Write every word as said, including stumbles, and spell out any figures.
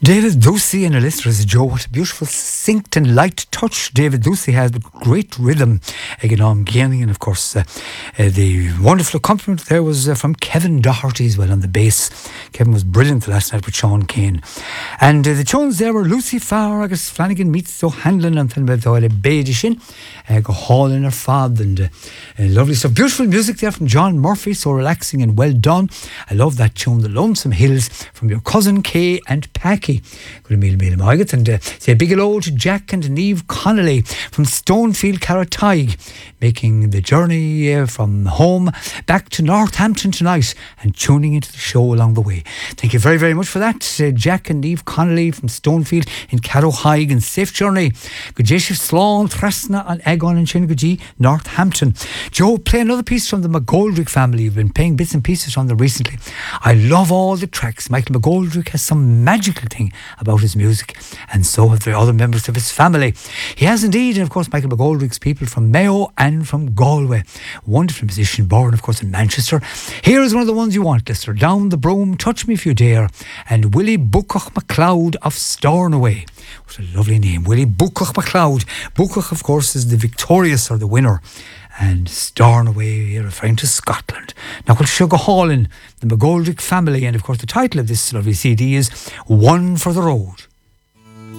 David Ducey in a listener's Joe. What a beautiful, succinct and light touch David Ducey has, with great rhythm. Again, Gaining, and of course, uh, uh, the wonderful accompaniment there was uh, from Kevin Doherty as well on the bass. Kevin was brilliant last night with Sean Kane. And uh, the tunes there were Lucy Farr, agus Flanagan meets O'Hanlon, and then with Oile Bedishin, go Hall in her fad, and uh, uh, lovely stuff. Beautiful music there from John Murphy, so relaxing and well done. I love that tune, The Lonesome Hills, from your cousin Kay and Packy. Good meal, meal, Margaret. And uh, say a big hello to Jack and Neve Connolly from Stonefield, Carrottygue, making the journey uh, from home back to Northampton tonight and tuning into the show along the way. Thank you very, very much for that, uh, Jack and Neve Connolly from Stonefield in Carrottygue, and safe journey. Good day, Sloan, Thrasna, and Egon and Shingaji, Northampton. Joe, play another piece from the McGoldrick family. You've been playing bits and pieces from them recently. I love all the tracks. Michael McGoldrick has some magical thing about his music, and so have the other members of his family. He has indeed, and of course Michael McGoldrick's people from Mayo and from Galway. Wonderful musician, born of course in Manchester. Here is one of the ones you want, listener. Down the Broom, Touch Me If You Dare, and Willie Buckoch MacLeod of Stornoway. What a lovely name, Willie Buckoch MacLeod. Buckoch, of course, is the victorious or the winner, and Stornoway, referring to Scotland. Now, we'll Sugar Hall in the McGoldrick family, and of course the title of this lovely C D is One for the Road.